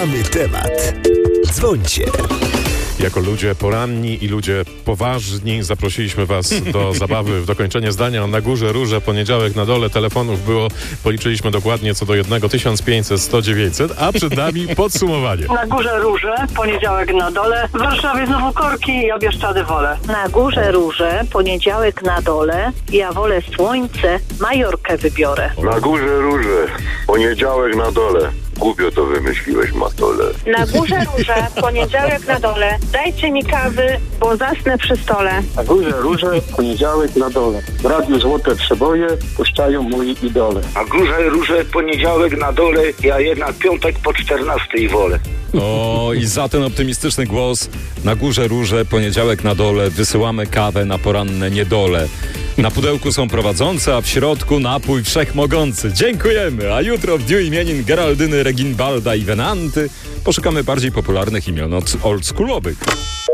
Mamy temat. Dzwońcie. Jako ludzie poranni i ludzie poważni zaprosiliśmy was do zabawy w dokończenie zdania. Na górze róże, poniedziałek, na dole telefonów było, policzyliśmy dokładnie co do jednego, 1500, 100, 900, a przed nami podsumowanie. Na górze róże, poniedziałek na dole, w Warszawie znowu korki, ja Bieszczady wolę. Na górze róże, poniedziałek na dole, ja wolę słońce, Majorkę wybiorę. Na górze róże, poniedziałek na dole. Głupio to wymyśliłeś, Matole. Na górze róże, poniedziałek na dole. Dajcie mi kawy, bo zasnę przy stole. Na górze róże, poniedziałek na dole. W radiu Złote Przeboje puszczają moi idole. Na górze róże, poniedziałek na dole, ja jednak piątek po 14 wolę. O, i za ten optymistyczny głos na górze róże, poniedziałek na dole, wysyłamy kawę na poranne niedole. Na pudełku są prowadzące, a w środku napój wszechmogący. Dziękujemy! A jutro w dniu imienin Geraldyny, Reginbalda i Venanty poszukamy bardziej popularnych imion oldschoolowych.